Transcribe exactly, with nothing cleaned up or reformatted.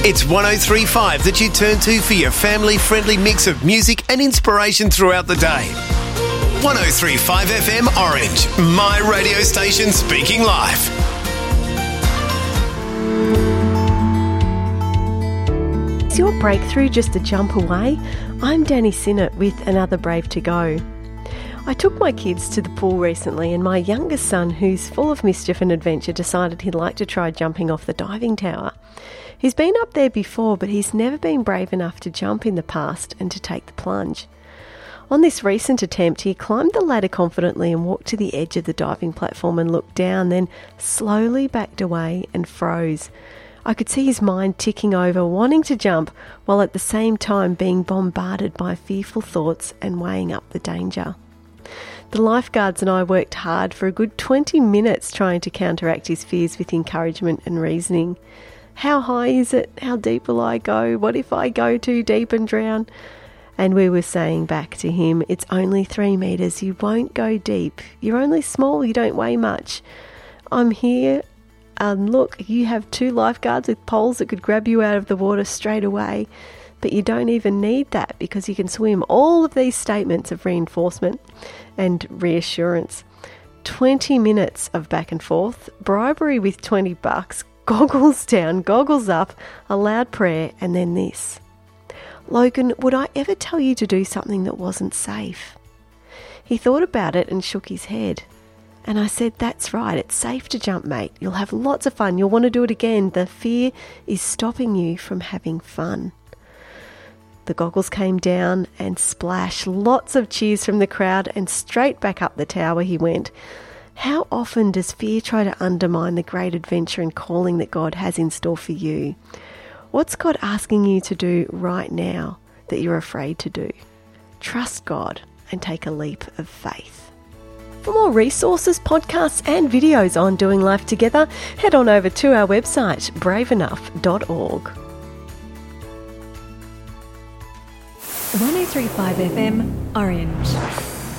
It's one oh three point five that you turn to for your family-friendly mix of music and inspiration throughout the day. one oh three point five F M Orange, my radio station speaking life. Is your breakthrough just a jump away? I'm Danny Sinnott with another Brave to Go. I took my kids to the pool recently and my youngest son, who's full of mischief and adventure, decided he'd like to try jumping off the diving tower. He's been up there before, but he's never been brave enough to jump in the past and to take the plunge. On this recent attempt, he climbed the ladder confidently and walked to the edge of the diving platform and looked down, then slowly backed away and froze. I could see his mind ticking over, wanting to jump, while at the same time being bombarded by fearful thoughts and weighing up the danger. The lifeguards and I worked hard for a good twenty minutes trying to counteract his fears with encouragement and reasoning. How high is it? How deep will I go? What if I go too deep and drown? And we were saying back to him, it's only three metres, you won't go deep. You're only small, you don't weigh much. I'm here, and look, you have two lifeguards with poles that could grab you out of the water straight away. But you don't even need that because you can swim. All of these statements of reinforcement and reassurance. twenty minutes of back and forth, bribery with twenty bucks, goggles down, goggles up, a loud prayer, and then this. Logan, would I ever tell you to do something that wasn't safe? He thought about it and shook his head. And I said, that's right, it's safe to jump, mate. You'll have lots of fun. You'll want to do it again. The fear is stopping you from having fun. The goggles came down and splash, lots of cheers from the crowd, and straight back up the tower he went. How often does fear try to undermine the great adventure and calling that God has in store for you? What's God asking you to do right now that you're afraid to do? Trust God and take a leap of faith. For more resources, podcasts and videos on doing life together, head on over to our website, brave enough dot org. one oh three point five F M Orange.